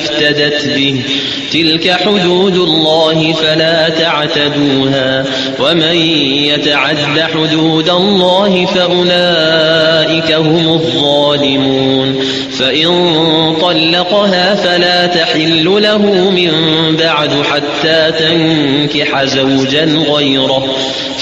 افتدت به تلك حدود الله فلا تعتدوها ومن يتعد حدود الله فأولئك هم الظالمون فإن طلقها فلا تحل له من بعد حتى تنكح زوجا غيره